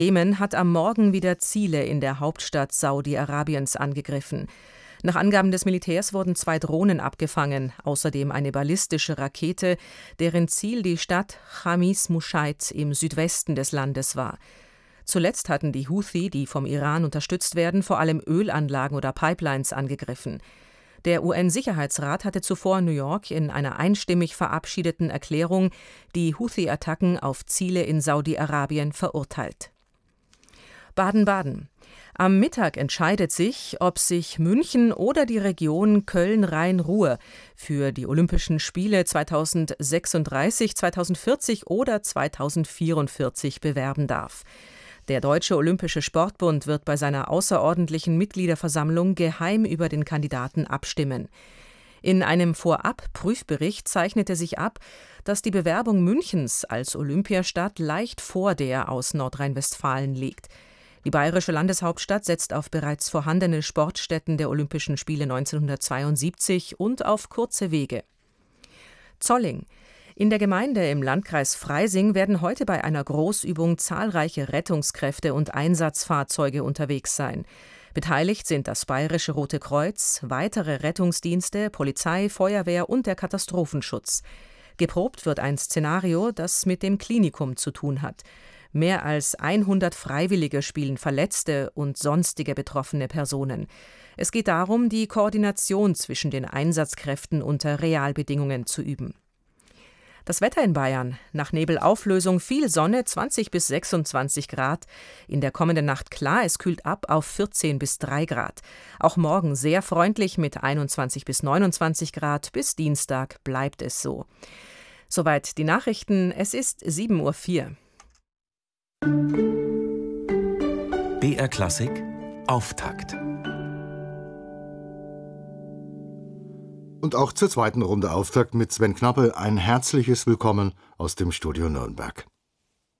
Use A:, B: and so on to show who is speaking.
A: Jemen hat am Morgen wieder Ziele in der Hauptstadt Saudi-Arabiens angegriffen. Nach Angaben des Militärs wurden 2 Drohnen abgefangen, außerdem eine ballistische Rakete, deren Ziel die Stadt Chamis Muschait im Südwesten des Landes war. Zuletzt hatten die Houthi, die vom Iran unterstützt werden, vor allem Ölanlagen oder Pipelines angegriffen. Der UN-Sicherheitsrat hatte zuvor in New York in einer einstimmig verabschiedeten Erklärung die Houthi-Attacken auf Ziele in Saudi-Arabien verurteilt. Baden-Baden. Am Mittag entscheidet sich, ob sich München oder die Region Köln-Rhein-Ruhr für die Olympischen Spiele 2036, 2040 oder 2044 bewerben darf. Der Deutsche Olympische Sportbund wird bei seiner außerordentlichen Mitgliederversammlung geheim über den Kandidaten abstimmen. In einem Vorab-Prüfbericht zeichnete sich ab, dass die Bewerbung Münchens als Olympiastadt leicht vor der aus Nordrhein-Westfalen liegt. Die bayerische Landeshauptstadt setzt auf bereits vorhandene Sportstätten der Olympischen Spiele 1972 und auf kurze Wege. Zolling. In der Gemeinde im Landkreis Freising werden heute bei einer Großübung zahlreiche Rettungskräfte und Einsatzfahrzeuge unterwegs sein. Beteiligt sind das Bayerische Rote Kreuz, weitere Rettungsdienste, Polizei, Feuerwehr und der Katastrophenschutz. Geprobt wird ein Szenario, das mit dem Klinikum zu tun hat. Mehr als 100 Freiwillige spielen Verletzte und sonstige betroffene Personen. Es geht darum, die Koordination zwischen den Einsatzkräften unter Realbedingungen zu üben. Das Wetter in Bayern. Nach Nebelauflösung viel Sonne, 20 bis 26 Grad. In der kommenden Nacht klar, es kühlt ab auf 14 bis 3 Grad. Auch morgen sehr freundlich mit 21 bis 29 Grad. Bis Dienstag bleibt es so. Soweit die Nachrichten. Es ist 7:04 Uhr.
B: BR Klassik Auftakt.
C: Und auch zur zweiten Runde Auftakt mit Sven Knappe ein herzliches Willkommen aus dem Studio Nürnberg.